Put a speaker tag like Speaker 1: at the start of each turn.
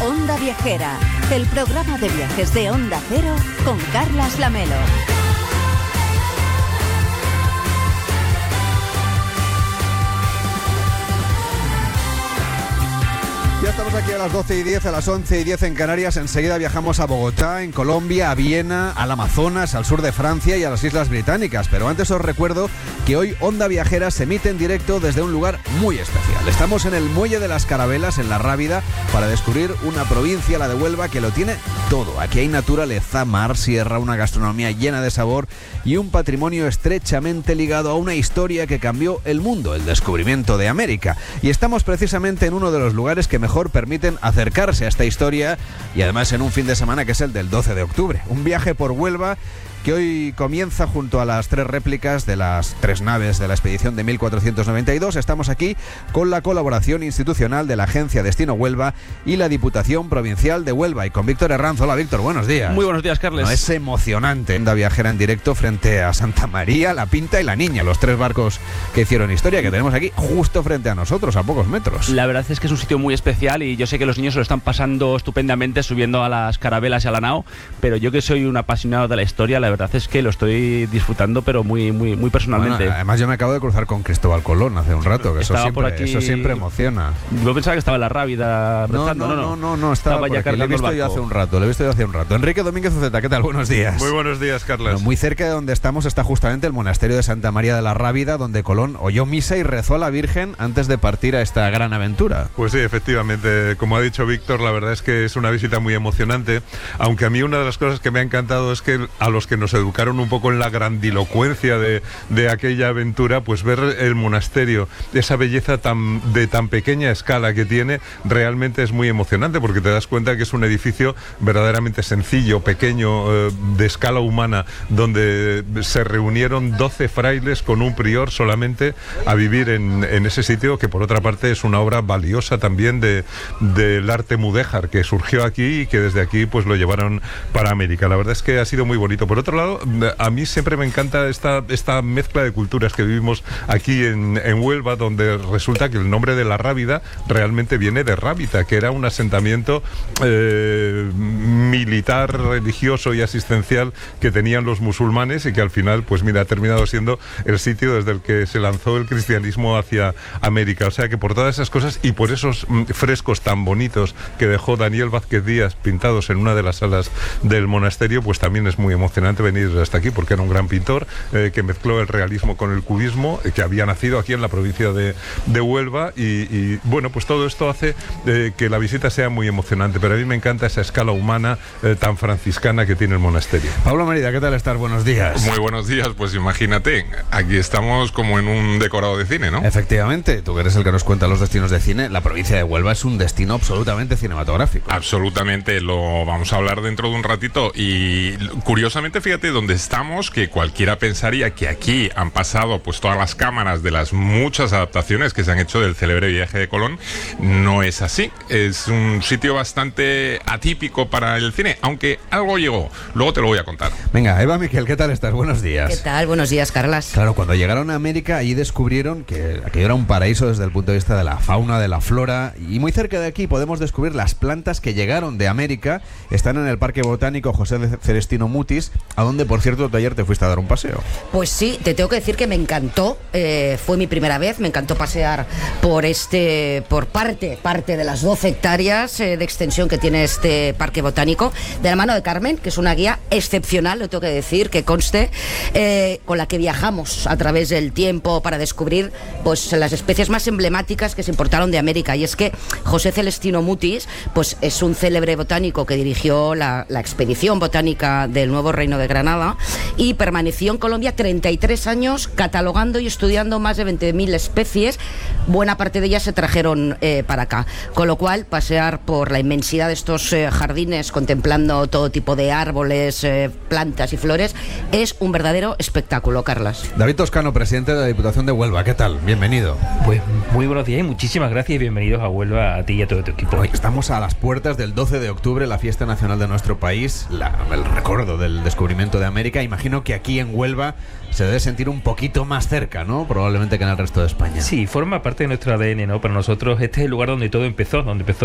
Speaker 1: Onda Viajera, el programa de viajes de Onda Cero con Carlas Lamelo.
Speaker 2: Ya estamos aquí a las 12:10, a las 11:10 en Canarias. Enseguida viajamos a Bogotá, en Colombia, a Viena, al Amazonas, al sur de Francia y a las Islas Británicas. Pero antes os recuerdo que hoy Onda Viajera se emite en directo desde un lugar muy especial. Estamos en el Muelle de las Carabelas, en La Rábida, para descubrir una provincia, la de Huelva, que lo tiene todo. Aquí hay naturaleza, mar, sierra, una gastronomía llena de sabor y un patrimonio estrechamente ligado a una historia que cambió el mundo, el descubrimiento de América. Y estamos precisamente en uno de los lugares que mejor permiten acercarse a esta historia, y además en un fin de semana que es el del 12 de octubre. Un viaje por Huelva que hoy comienza junto a las 3 réplicas de las 3 naves de la expedición de 1492. Estamos aquí con la colaboración institucional de la Agencia Destino Huelva y la Diputación Provincial de Huelva, y con Víctor Herranz. Hola, Víctor, buenos días.
Speaker 3: Muy buenos días, Carles.
Speaker 2: No, es emocionante Onda Viajera en directo frente a Santa María, La Pinta y La Niña, los 3 barcos que hicieron historia, que tenemos aquí justo frente a nosotros, a pocos metros.
Speaker 3: La verdad es que es un sitio muy especial y yo sé que los niños se lo están pasando estupendamente subiendo a las carabelas y a la nao, pero yo, que soy un apasionado de la historia, la verdad es que lo estoy disfrutando, pero muy personalmente.
Speaker 2: Bueno, además yo me acabo de cruzar con Cristóbal Colón hace un rato, que eso siempre emociona.
Speaker 3: Yo pensaba que estaba en La Rábida rezando.
Speaker 2: No, estaba ya cargando. Lo he visto yo hace un rato. Enrique Domínguez Uceta, ¿qué tal? Buenos días.
Speaker 4: Muy buenos días, Carlos.
Speaker 2: Bueno, muy cerca de donde estamos está justamente el monasterio de Santa María de la Rábida, donde Colón oyó misa y rezó a la Virgen antes de partir a esta gran aventura.
Speaker 4: Pues sí, efectivamente, como ha dicho Víctor, la verdad es que es una visita muy emocionante, aunque a mí una de las cosas que me ha encantado es que a los que nos educaron un poco en la grandilocuencia de aquella aventura, pues ver el monasterio, esa belleza de tan pequeña escala que tiene, realmente es muy emocionante, porque te das cuenta que es un edificio verdaderamente sencillo, pequeño, de escala humana, donde se reunieron 12 frailes con un prior solamente a vivir en ese sitio, que por otra parte es una obra valiosa también del arte mudéjar, que surgió aquí y que desde aquí pues lo llevaron para América. La verdad es que ha sido muy bonito. Por otro lado, a mí siempre me encanta esta mezcla de culturas que vivimos aquí en Huelva, donde resulta que el nombre de La Rábida realmente viene de Rábita, que era un asentamiento militar, religioso y asistencial que tenían los musulmanes, y que al final, pues mira, ha terminado siendo el sitio desde el que se lanzó el cristianismo hacia América. O sea que por todas esas cosas y por esos frescos tan bonitos que dejó Daniel Vázquez Díaz pintados en una de las salas del monasterio, pues también es muy emocionante venir hasta aquí, porque era un gran pintor que mezcló el realismo con el cubismo, que había nacido aquí en la provincia de Huelva, y bueno, pues todo esto hace que la visita sea muy emocionante, pero a mí me encanta esa escala humana tan franciscana que tiene el monasterio.
Speaker 2: Pablo Mérida, ¿qué tal estás? Buenos días.
Speaker 5: Muy buenos días, pues imagínate, aquí estamos como en un decorado de cine, ¿no?
Speaker 2: Efectivamente, tú que eres el que nos cuenta los destinos de cine, la provincia de Huelva es un destino absolutamente cinematográfico.
Speaker 5: Absolutamente, lo vamos a hablar dentro de un ratito, y curiosamente, fíjate, donde estamos, que cualquiera pensaría que aquí han pasado pues todas las cámaras de las muchas adaptaciones que se han hecho del célebre viaje de Colón. No es así, es un sitio bastante atípico para el cine, aunque algo llegó, luego te lo voy a contar.
Speaker 2: Venga, Eva Miquel, ¿qué tal estás? Buenos días.
Speaker 6: ¿Qué tal? Buenos días, Carlas.
Speaker 2: Claro, cuando llegaron a América, allí descubrieron que aquello era un paraíso desde el punto de vista de la fauna, de la flora, y muy cerca de aquí podemos descubrir las plantas que llegaron de América. Están en el Parque Botánico José Celestino Mutis, a donde, por cierto, tú ayer te fuiste a dar un paseo.
Speaker 6: Pues sí, te tengo que decir que me encantó, fue mi primera vez, me encantó pasear por parte de las 12 hectáreas de extensión que tiene este parque botánico, de la mano de Carmen, que es una guía excepcional, lo tengo que decir, que conste, con la que viajamos a través del tiempo para descubrir pues las especies más emblemáticas que se importaron de América. Y es que José Celestino Mutis pues es un célebre botánico que dirigió la expedición botánica del Nuevo Reino de Granada y permaneció en Colombia 33 años catalogando y estudiando más de 20.000 especies. Buena parte de ellas se trajeron para acá, con lo cual pasear por la inmensidad de estos jardines contemplando todo tipo de árboles, plantas y flores es un verdadero espectáculo, Carlas.
Speaker 2: David Toscano, presidente de la Diputación de Huelva, ¿qué tal? Bienvenido.
Speaker 7: Pues muy buenos días y muchísimas gracias y bienvenidos a Huelva, a ti y a todo tu equipo.
Speaker 2: Hoy estamos a las puertas del 12 de octubre, la fiesta nacional de nuestro país, el recuerdo del descubrimiento de América. Imagino que aquí en Huelva se debe sentir un poquito más cerca, ¿no? Probablemente que en el resto de España.
Speaker 7: Sí, forma parte de nuestro ADN, ¿no? Para nosotros este es el lugar donde todo empezó,